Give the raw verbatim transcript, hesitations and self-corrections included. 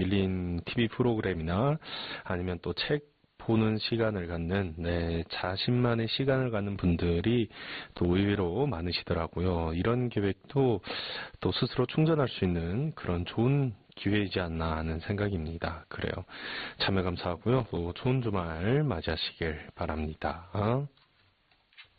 밀린 티비 프로그램이나 아니면 또 책 보는 시간을 갖는, 네, 자신만의 시간을 갖는 분들이 또 의외로 많으시더라고요. 이런 계획도 또 스스로 충전할 수 있는 그런 좋은 기회이지 않나 하는 생각입니다. 그래요. 참여 감사하고요. 또 좋은 주말 맞이하시길 바랍니다.